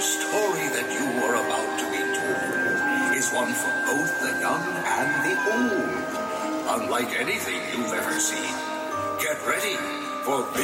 The story that you are about to be told is one for both the young and the old. Unlike anything you've ever seen. Get ready for